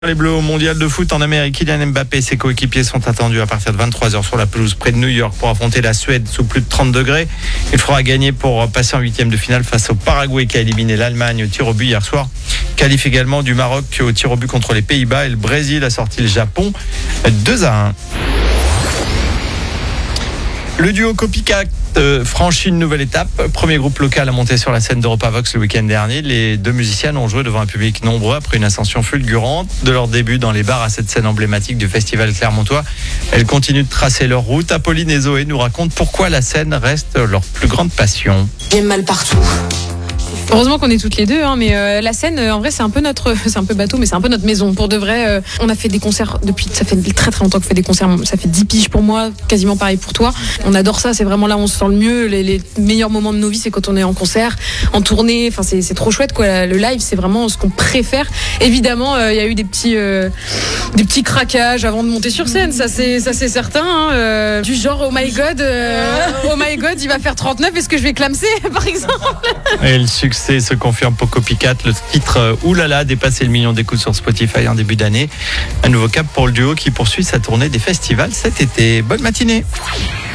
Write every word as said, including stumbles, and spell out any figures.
Les Bleus au mondial de foot en Amérique, Kylian Mbappé et ses coéquipiers sont attendus à partir de vingt-trois heures sur la pelouse près de New York pour affronter la Suède sous plus de trente degrés. Il faudra gagner pour passer en huitième de finale face au Paraguay qui a éliminé l'Allemagne au tir au but hier soir. Qualifie également du Maroc au tir au but contre les Pays-Bas et le Brésil a sorti le Japon deux à un. Le duo Copycat euh, franchit une nouvelle étape. Premier groupe local à monter sur la scène d'Europavox le week-end dernier. Les deux musiciennes ont joué devant un public nombreux après une ascension fulgurante de leur début dans les bars à cette scène emblématique du festival clermontois. Elles continuent de tracer leur route. Apolline et Zoé nous racontent pourquoi la scène reste leur plus grande passion. J'ai mal partout. Heureusement qu'on est toutes les deux, hein, mais euh, la scène, euh, en vrai, c'est un peu notre, c'est un peu bateau, mais c'est un peu notre maison. Pour de vrai, euh, on a fait des concerts depuis, ça fait très très longtemps qu'on fait des concerts. Ça fait dix piges pour moi, quasiment pareil pour toi. On adore ça, c'est vraiment là où on se sent le mieux. Les, les meilleurs moments de nos vies, c'est quand on est en concert, en tournée. Enfin, c'est, c'est trop chouette, quoi. Le live, c'est vraiment ce qu'on préfère. Évidemment, il euh, y a eu des petits, euh, des petits craquages avant de monter sur scène. Ça, c'est, ça, c'est certain. Hein, euh, du genre, oh my god, euh, oh my god, il va faire trente-neuf. Est-ce que je vais clamser, par exemple? Et le succès se confirme pour Copycat. Le titre euh, Oulala a dépassé le million d'écoutes sur Spotify en début d'année. Un nouveau cap pour le duo qui poursuit sa tournée des festivals cet été. Bonne matinée.